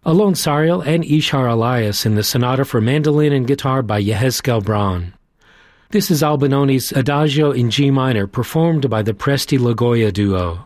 Alon Sariel and Ishar Elias in the sonata for mandolin and guitar by Yehezkel Braun. This is Albinoni's Adagio in G minor, performed by the Presti Lagoya Duo.